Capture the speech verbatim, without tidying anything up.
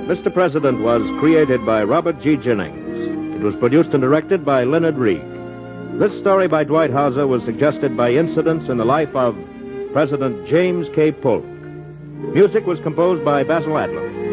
Mister President was created by Robert G. Jennings. It was produced and directed by Leonard Reed. This story by Dwight Hauser was suggested by incidents in the life of President James K. Polk. Music was composed by Basil Adler.